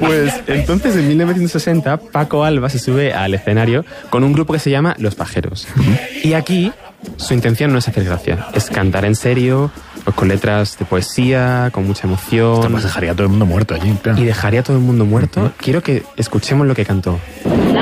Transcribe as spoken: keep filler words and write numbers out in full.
Pues entonces en mil novecientos sesenta Paco Alba se sube al escenario con un grupo que se llama Los Pajeros. Y aquí su intención no es hacer gracia, es cantar en serio, pues con letras de poesía, con mucha emoción. Además dejaría a todo el mundo muerto allí. Claro. Y dejaría a todo el mundo muerto. Uh-huh. Quiero que escuchemos lo que cantó.